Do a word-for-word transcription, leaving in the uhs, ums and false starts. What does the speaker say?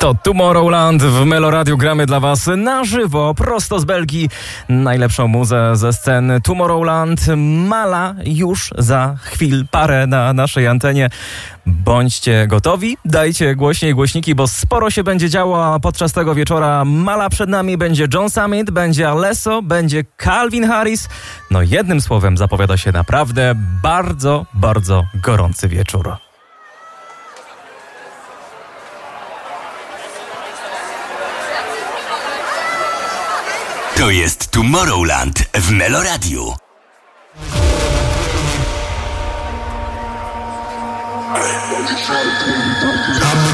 To Tomorrowland w Meloradiu, gramy dla Was na żywo, prosto z Belgii. Najlepszą muzę ze scen Tomorrowland. Mala już za chwil parę na naszej antenie. Bądźcie gotowi, dajcie głośniej głośniki, bo sporo się będzie działo, a podczas tego wieczora Mala przed nami, będzie John Summit, będzie Alesso, będzie Calvin Harris. No jednym słowem zapowiada się naprawdę bardzo, bardzo gorący wieczór. To jest Tomorrowland w Meloradiu. I'm